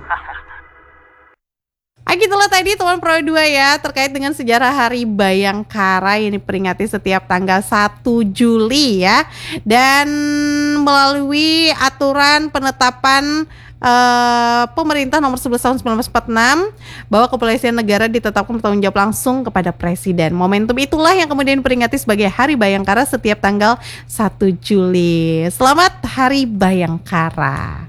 Gitulah tadi teman Pro 2 ya, terkait dengan sejarah Hari Bayangkara yang diperingati setiap tanggal 1 Juli ya. Dan melalui aturan penetapan pemerintah nomor 11 tahun 1946 bahwa kepolisian negara ditetapkan bertanggung jawab langsung kepada presiden. Momentum itulah yang kemudian diperingati sebagai Hari Bayangkara setiap tanggal 1 Juli. Selamat Hari Bayangkara.